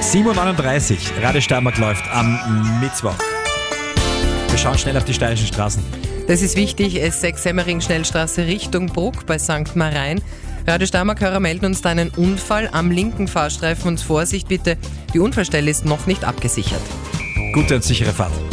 7:39 Uhr, Radio Steiermark läuft am Mittwoch. Wir schauen schnell auf die steirischen Straßen. Das ist wichtig, S6 Semmering-Schnellstraße Richtung Bruck bei St. Marien. Radio Steiermark-Hörer melden uns da einen Unfall am linken Fahrstreifen und Vorsicht bitte, die Unfallstelle ist noch nicht abgesichert. Gute und sichere Fahrt.